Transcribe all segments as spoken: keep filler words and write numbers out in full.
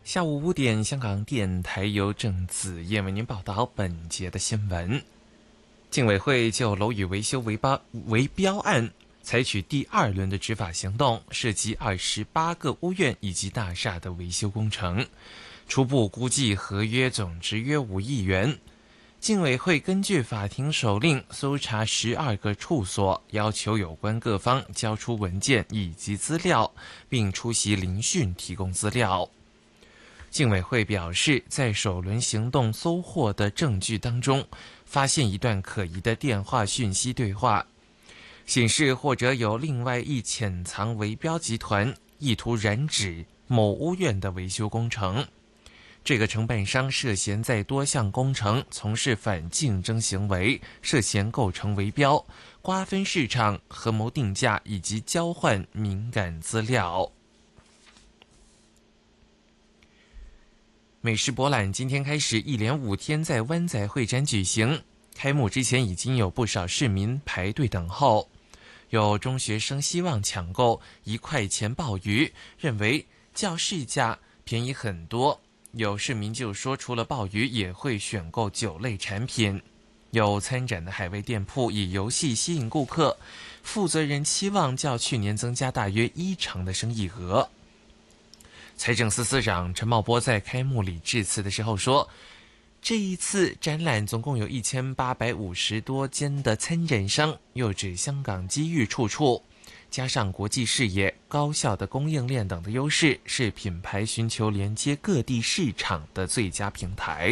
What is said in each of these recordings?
下午五点，香港电台由郑子燕为您报道本节的新闻。竞委会就楼宇维修围标围标案采取第二轮的执法行动，涉及二十八个屋苑以及大厦的维修工程，初步估计合约总值约五亿元。竞委会根据法庭手令搜查十二个处所，要求有关各方交出文件以及资料，并出席聆讯提供资料。竞委会表示，在首轮行动搜获的证据当中，发现一段可疑的电话讯息对话，显示或者有另外一潜藏围标集团意图染指某屋苑的维修工程。这个承办商涉嫌在多项工程从事反竞争行为，涉嫌构成围标、瓜分市场、合谋定价以及交换敏感资料。美食博览今天开始一连五天在湾仔会展举行，开幕之前已经有不少市民排队等候。有中学生希望抢购一块钱鲍鱼，认为较市价便宜很多。有市民就说，除了鲍鱼也会选购酒类产品。有参展的海味店铺以游戏吸引顾客，负责人期望较去年增加大约一成的生意额。财政司司长陈茂波在开幕礼致辞的时候说，这一次展览总共有一千八百五十多间的参展商，又指香港机遇处处，加上国际视野、高效的供应链等的优势，是品牌寻求连接各地市场的最佳平台。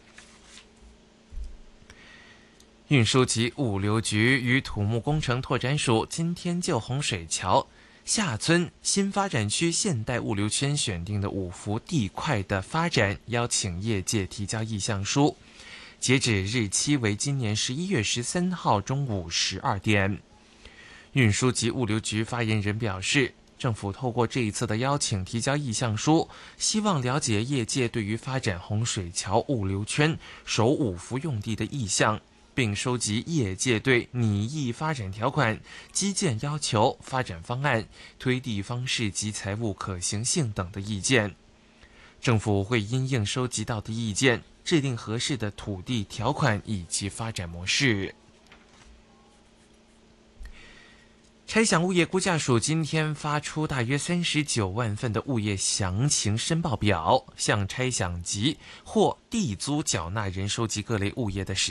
运输及物流局与土木工程拓展署今天就洪水桥下村新发展区现代物流圈选定的五幅地块的发展，邀请业界提交意向书，截止日期为今年十一月十三号中午十二点。运输及物流局发言人表示，政府透过这一次的邀请提交意向书，希望了解业界对于发展洪水桥物流圈首五幅用地的意向，并收集业界对拟议发展条款、基建要求、发展方案、推地方式及财务可行性等的意见。政府会因应收集到的意见，制定合适的土地条款以及发展模式。差餉物业估价署今天发出大约三十九万份的物业详情申报表，向差餉及或地租缴纳人收集各类物业的实